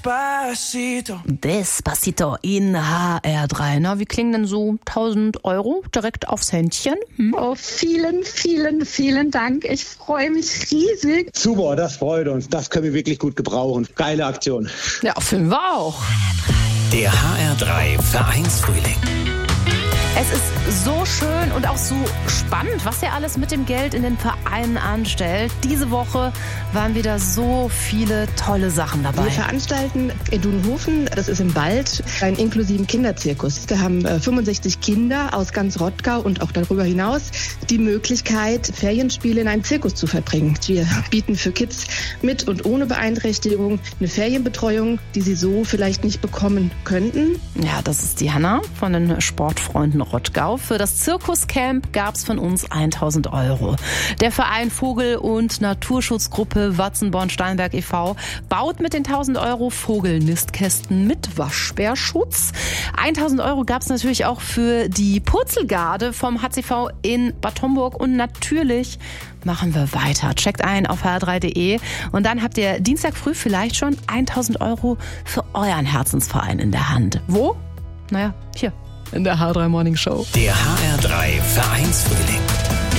Despacito in HR3. Na, wie klingen denn so 1.000 Euro direkt aufs Händchen? Oh, vielen, vielen, vielen Dank. Ich freue mich riesig. Super, das freut uns. Das können wir wirklich gut gebrauchen. Geile Aktion. Ja, finden wir auch. Der HR3 Vereinsfrühling. Es ist so schön und auch so spannend, was ihr alles mit dem Geld in den Vereinen anstellt. Diese Woche waren wieder so viele tolle Sachen dabei. Wir veranstalten in Dudenhofen, das ist im Wald, einen inklusiven Kinderzirkus. Wir haben 65 Kinder aus ganz Rottgau und auch darüber hinaus die Möglichkeit, Ferienspiele in einem Zirkus zu verbringen. Wir bieten für Kids mit und ohne Beeinträchtigung eine Ferienbetreuung, die sie so vielleicht nicht bekommen könnten. Ja, das ist die Hanna von den Sportfreunden Rottgau. Für das Zirkuscamp gab es von uns 1.000 Euro. Der Verein Vogel- und Naturschutzgruppe Watzenborn-Steinberg e.V. baut mit den 1.000 Euro Vogelnistkästen mit Waschbärschutz. 1.000 Euro gab es natürlich auch für die Purzelgarde vom HCV in Bad Homburg. Und natürlich machen wir weiter. Checkt ein auf hr3.de und dann habt ihr Dienstag früh vielleicht schon 1.000 Euro für euren Herzensverein in der Hand. Wo? Naja, hier in der HR3 Morning Show. Der HR3 Vereinsfrühling.